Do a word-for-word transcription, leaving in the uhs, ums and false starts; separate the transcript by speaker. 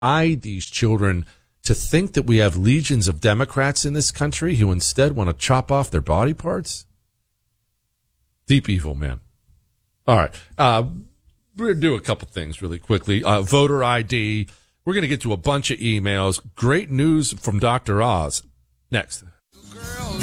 Speaker 1: eye these children to think that we have legions of Democrats in this country who instead want to chop off their body parts? Deep evil, man. All right. Uh, we're going to do a couple things really quickly. Uh, voter I D. We're going to get to a bunch of emails. Great news from Doctor Oz. Next.